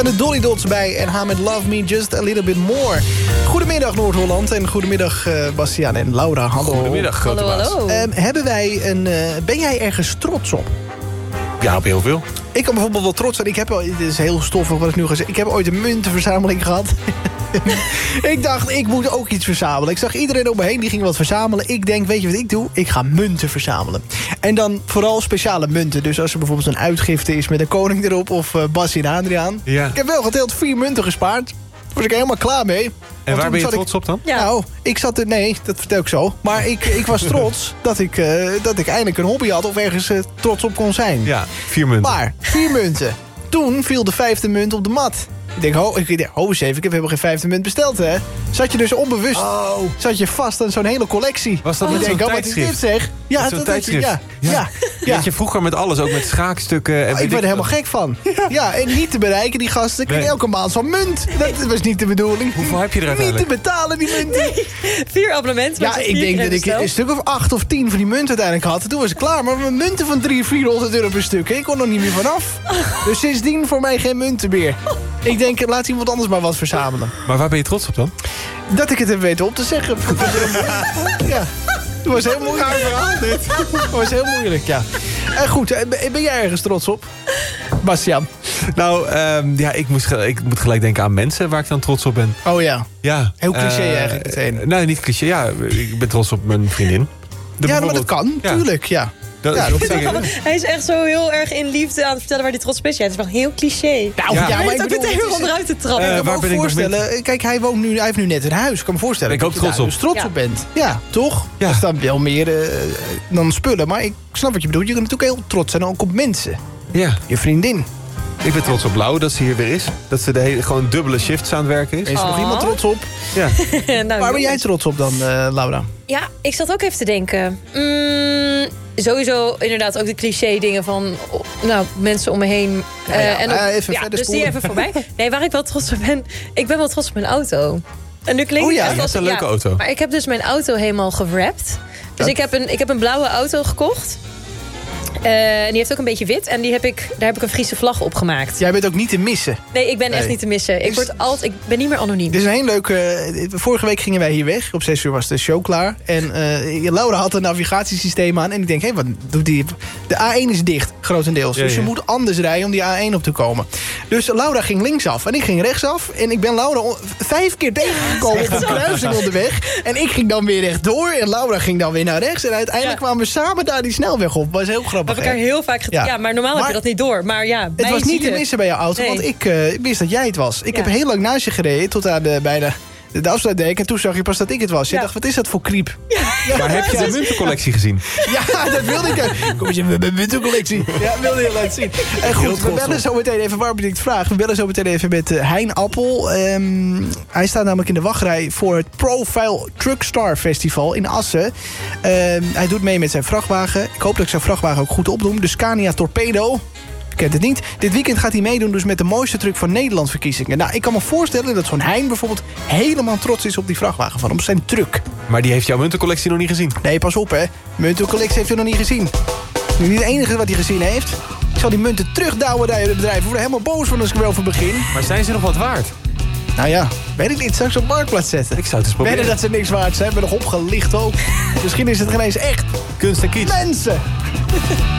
De Dolly Dots bij en haar met Love Me Just A Little Bit More. Goedemiddag Noord-Holland en goedemiddag Bastiaan en Laura. Hallo. Goedemiddag, grote baas. Hallo. Ben jij ergens trots op? Ja, op heel veel. Ik kan bijvoorbeeld wel trots zijn. Dit is heel stoffig wat ik nu ga zeggen. Ik heb ooit een muntenverzameling gehad. Ik dacht, ik moet ook iets verzamelen. Ik zag iedereen om me heen, die ging wat verzamelen. Ik denk, weet je wat ik doe? Ik ga munten verzamelen. En dan vooral speciale munten. Dus als er bijvoorbeeld een uitgifte is met een koning erop... of Bassie en Adriaan. Ja. Ik heb wel gedeeld 4 munten gespaard. Daar was ik helemaal klaar mee. En waar ben je trots op dan? Ja. Nou, ik zat er... Nee, dat vertel ik zo. Maar ik was trots dat ik eindelijk een hobby had... of ergens trots op kon zijn. Ja, 4 munten. Maar, 4 munten. Toen viel de 5e munt op de mat. Ik denk, eens even, ik heb helemaal geen 5e munt besteld, hè. Zat je dus onbewust, zat je vast aan zo'n hele collectie. Was dat met zo'n wat is dit, tijdschrift? zeg? Ja, Zo'n tijdschrift? Ja. Had je vroeger met alles, ook met schaakstukken. En Ik werd er helemaal gek van. Ja, en niet te bereiken, die gasten. Ik kreeg elke maand zo'n munt. Dat was niet de bedoeling. Hoeveel heb je er Niet uiteindelijk? te betalen, die munten. 4 abonnementen. Ja, ik denk dat ik een stuk of 8 of 10 van die munten uiteindelijk had. Toen was ik klaar. Maar mijn munten van 300-400 euro per stuk. Ik kon er niet meer vanaf. Dus sindsdien voor mij geen munten meer. Ik denk, laat iemand anders maar wat verzamelen. Maar waar ben je trots op dan? Dat ik het heb weten op te zeggen. Ja. Dat was heel moeilijk. Dat was heel moeilijk, ja. Goed, ben jij ergens trots op? Bastiaan. Nou, ik moet gelijk denken aan mensen waar ik dan trots op ben. Oh ja. Ja. Heel cliché eigenlijk meteen. Nee, niet cliché. Ja, ik ben trots op mijn vriendin. Ja, maar dat kan, Ja. tuurlijk, ja. Dat Hij is echt zo heel erg in liefde aan het vertellen waar hij trots op is. Ja, het is wel heel cliché. Nou, Ja. Hij maar heeft ik ook bedoel, meteen het weer is- onderuit te trappen. Ik kan me waar ook ben ik nog voorstellen, kijk, hij heeft nu net een huis. Ik kan me voorstellen Ben ik dat ook je daar trots dus op. trots Ja. op bent. Ja, toch? Ja. Dat is dan wel meer dan spullen. Maar ik snap wat je bedoelt. Je kunt natuurlijk heel trots zijn ook op mensen. Ja, Je vriendin. ik ben trots op Lau dat ze hier weer is. Dat ze gewoon dubbele shifts aan het werken is. Is er nog iemand trots op? Ja. Nou, Waar ben jij trots op dan, Laura? Ja, ik zat ook even te denken. Sowieso inderdaad ook de cliché dingen van mensen om me heen. En ook, even verder dus die spoelen. even voorbij. Nee, waar ik wel trots op ben. Ik ben wel trots op mijn auto. En nu klinkt Oh ja, het je als hebt een leuke auto. Maar ik heb dus mijn auto helemaal gewrapt. Dus ik heb een blauwe auto gekocht. En die heeft ook een beetje wit. En daar heb ik een Friese vlag op gemaakt. Jij bent ook niet te missen. Nee, ik ben echt Nee. niet te missen. Ik ben niet meer anoniem. Dit is een heel leuk... vorige week gingen wij hier weg. Op 6 uur was de show klaar. En Laura had een navigatiesysteem aan. En ik denk, wat doet die? De A1 is dicht, grotendeels. Ja, dus je ja. moet anders rijden om die A1 op te komen. Dus Laura ging linksaf en ik ging rechtsaf. En ik ben Laura 5 keer tegengekomen op een kruising onderweg. En ik ging dan weer rechtdoor. En Laura ging dan weer naar rechts. En uiteindelijk kwamen we samen daar die snelweg op. Was heel We grappig. hebben elkaar heel vaak Ja. Ja, maar normaal heb je dat niet door. Maar ja, Het mij was zie niet te je. missen bij jouw auto, Nee. want ik wist dat jij het was. Ik Ja. heb heel lang naast je gereden tot aan bij de afsluitdek. En toen zag je pas dat ik het was. Je Ja. dacht, wat is dat voor kriep? Maar heb je de muntencollectie gezien? Ja, dat wilde ik. Kom eens even met mijn collectie. Ja, wilde je laten zien. En goed, we bellen zo meteen even, waarom ik het vraag. We bellen zo meteen even met Hein Appel. Hij staat namelijk in de wachtrij voor het Profile Truckstar Festival in Assen. Hij doet mee met zijn vrachtwagen. Ik hoop dat ik zijn vrachtwagen ook goed opnoem. De Scania Torpedo. Ik kent het niet. Dit weekend gaat hij meedoen dus met de mooiste truck van Nederland verkiezingen. Nou, ik kan me voorstellen dat zo'n Hein bijvoorbeeld helemaal trots is op die vrachtwagen van hem. Op zijn truck. Maar die heeft jouw muntencollectie nog niet gezien. Nee, pas op hè. Muntencollectie heeft hij nog niet gezien. Nu niet het enige wat hij gezien heeft. Ik zal die munten terugdouwen naar het bedrijf. Ik word er helemaal boos van als ik er wel voor begin. Maar zijn ze nog wat waard? Nou ja, weet ik niet. Zou ik ze op marktplaats zetten? Ik zou het eens proberen. Wedden dat ze niks waard zijn. Ben nog opgelicht ook. Misschien is het geen eens echt. Kunst en kitsch. Mensen!